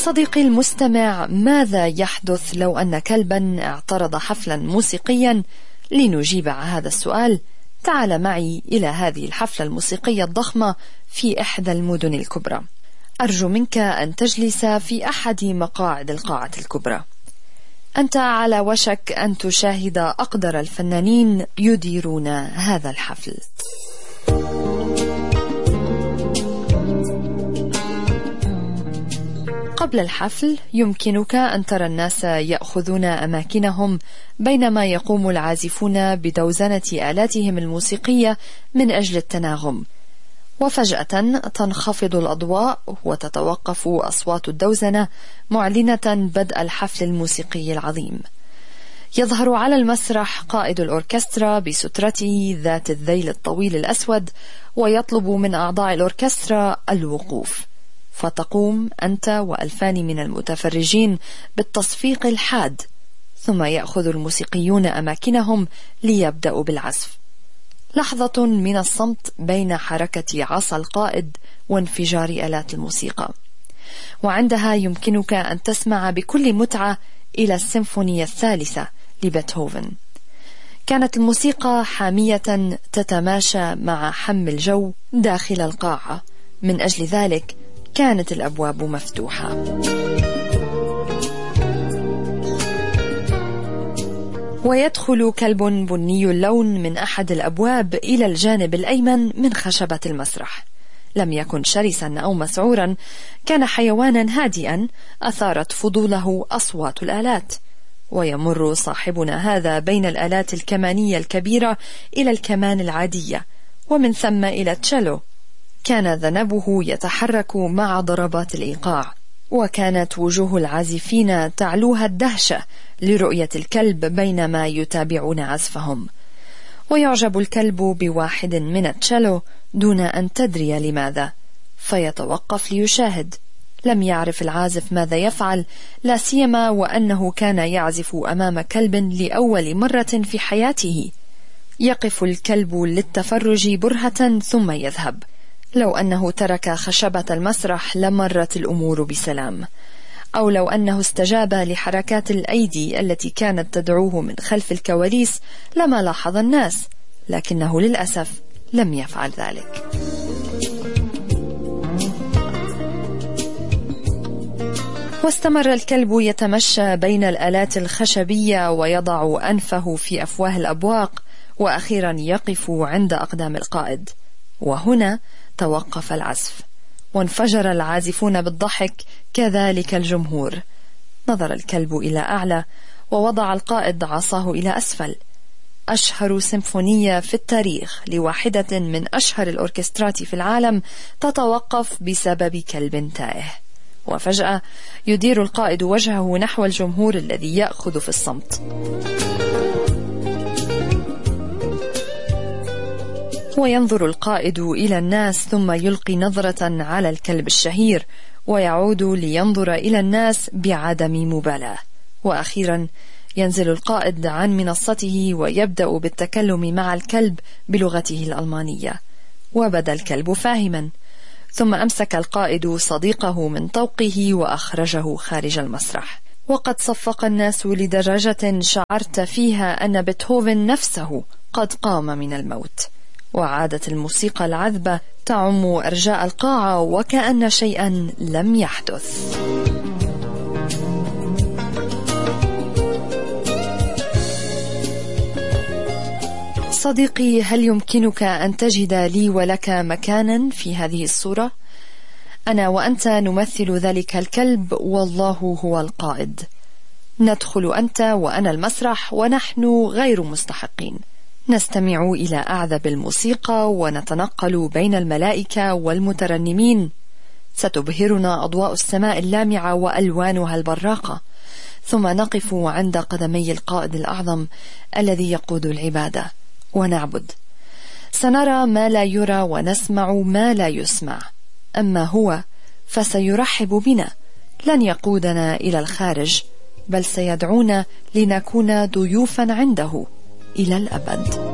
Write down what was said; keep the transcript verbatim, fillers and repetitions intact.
صديقي المستمع، ماذا يحدث لو أن كلبا اعترض حفلا موسيقيا؟ لنجيب على هذا السؤال تعال معي إلى هذه الحفلة الموسيقية الضخمة في إحدى المدن الكبرى. أرجو منك أن تجلس في أحد مقاعد القاعة الكبرى. أنت على وشك أن تشاهد أقدر الفنانين يديرون هذا الحفل. قبل الحفل يمكنك أن ترى الناس يأخذون أماكنهم بينما يقوم العازفون بدوزنة آلاتهم الموسيقية من أجل التناغم، وفجأة تنخفض الأضواء وتتوقف أصوات الدوزنة معلنة بدء الحفل الموسيقي العظيم. يظهر على المسرح قائد الأوركسترا بسترته ذات الذيل الطويل الأسود ويطلب من أعضاء الأوركسترا الوقوف، فتقوم أنت وألفان من المتفرجين بالتصفيق الحاد، ثم يأخذ الموسيقيون أماكنهم ليبدأوا بالعزف. لحظة من الصمت بين حركة عصا القائد وانفجار آلات الموسيقى، وعندها يمكنك أن تسمع بكل متعة إلى السيمفونية الثالثة لبيتهوفن. كانت الموسيقى حامية تتماشى مع حم الجو داخل القاعة، من أجل ذلك كانت الأبواب مفتوحة. ويدخل كلب بني اللون من أحد الأبواب إلى الجانب الأيمن من خشبة المسرح. لم يكن شرسا أو مسعورا، كان حيوانا هادئا أثارت فضوله أصوات الآلات. ويمر صاحبنا هذا بين الآلات الكمانية الكبيرة إلى الكمان العادية، ومن ثم إلى التشيلو. كان ذنبه يتحرك مع ضربات الإيقاع، وكانت وجوه العازفين تعلوها الدهشة لرؤية الكلب بينما يتابعون عزفهم. ويعجب الكلب بواحد من التشيلو دون أن تدري لماذا، فيتوقف ليشاهد. لم يعرف العازف ماذا يفعل، لا سيما وأنه كان يعزف أمام كلب لأول مرة في حياته. يقف الكلب للتفرج برهة ثم يذهب. لو أنه ترك خشبة المسرح لمرت الأمور بسلام، أو لو أنه استجاب لحركات الأيدي التي كانت تدعوه من خلف الكواليس لما لاحظ الناس، لكنه للأسف لم يفعل ذلك. واستمر الكلب يتمشى بين الآلات الخشبية ويضع أنفه في أفواه الأبواق، وأخيرا يقف عند أقدام القائد. وهنا توقف العزف، وانفجر العازفون بالضحك، كذلك الجمهور. نظر الكلب إلى أعلى، ووضع القائد عصاه إلى أسفل. أشهر سيمفونية في التاريخ لواحدة من أشهر الأوركسترات في العالم تتوقف بسبب كلب تائه. وفجأة يدير القائد وجهه نحو الجمهور الذي يأخذ في الصمت، وينظر القائد إلى الناس ثم يلقي نظرة على الكلب الشهير، ويعود لينظر إلى الناس بعدم مبالاة. وأخيرا ينزل القائد عن منصته ويبدأ بالتكلم مع الكلب بلغته الألمانية، وبدا الكلب فاهما. ثم أمسك القائد صديقه من طوقه وأخرجه خارج المسرح. وقد صفق الناس لدرجة شعرت فيها أن بيتهوفن نفسه قد قام من الموت. وعادت الموسيقى العذبة تعم أرجاء القاعة وكأن شيئا لم يحدث. صديقي، هل يمكنك أن تجد لي ولك مكانا في هذه الصورة؟ أنا وأنت نمثل ذلك الكلب، والله هو القائد. ندخل أنت وأنا المسرح ونحن غير مستحقين. نستمع إلى أعذب الموسيقى ونتنقل بين الملائكة والمترنمين. ستبهرنا أضواء السماء اللامعة وألوانها البراقة، ثم نقف عند قدمي القائد الأعظم الذي يقود العبادة ونعبد. سنرى ما لا يرى ونسمع ما لا يسمع، أما هو فسيرحب بنا، لن يقودنا إلى الخارج، بل سيدعونا لنكون ضيوفا عنده إلى الأبد.